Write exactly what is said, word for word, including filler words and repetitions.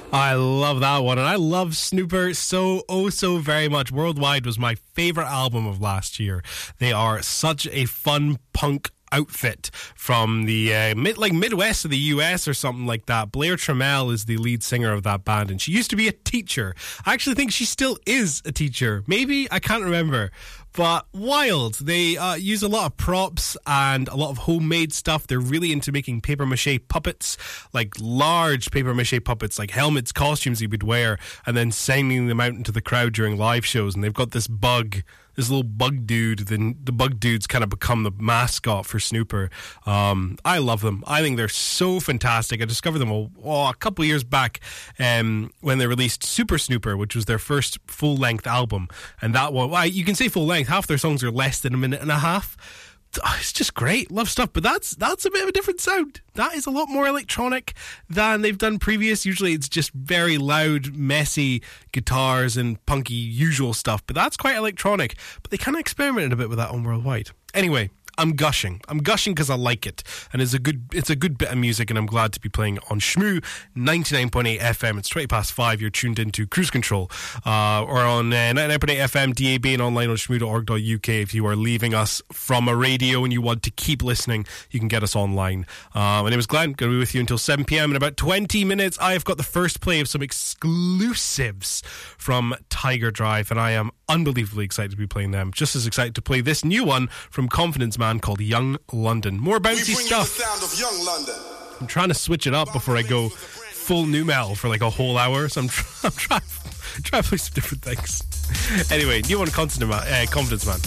I love that one, and I love Snooper so, oh so very much. Worldwide was my favourite album of last year. They are such a fun punk outfit from the uh, mid, like Midwest of the U S or something like that. Blair Trammell is the lead singer of that band, and she used to be a teacher. I actually think she still is a teacher. Maybe, I can't remember. But wild. They uh, use a lot of props and a lot of homemade stuff. They're really into making papier-mâché puppets, like large papier-mâché puppets, like helmets, costumes you would wear, and then sending them out into the crowd during live shows. And they've got this bug, this little bug dude. The, the bug dude's kind of become the mascot for Snooper. Um, I love them. I think they're so fantastic. I discovered them a, oh, a couple of years back um, when they released Super Snooper, which was their first full-length album. And that one, well, you can say full-length. Half their songs are less than a minute and a half. It's just great. Love stuff. But that's that's a bit of a different sound. That is a lot more electronic than they've done previous. Usually it's just very loud, messy guitars and punky usual stuff. But that's quite electronic. But they kind of experimented a bit with that on Worldwide. Anyway, I'm gushing. I'm gushing because I like it, and it's a good it's a good bit of music, and I'm glad to be playing it on Shmoo ninety-nine point eight F M. It's twenty past five. You're tuned into Cruise Control, uh, or on uh, ninety-nine point eight F M, D A B, and online on shmoo dot org dot U K. If you are leaving us from a radio and you want to keep listening, you can get us online. Uh, my name is Glenn. Going to be with you until seven p.m. In about twenty minutes, I've got the first play of some exclusives from Tiger Drive, and I am unbelievably excited to be playing them. Just as excited to play this new one from Confidence Man called Young London. More bouncy stuff. The sound of Young London. I'm trying to switch it up before I go full new metal for like a whole hour, so I'm, try- I'm trying try to play some different things. Anyway, new one, Confidence Man. Uh, Confidence Man.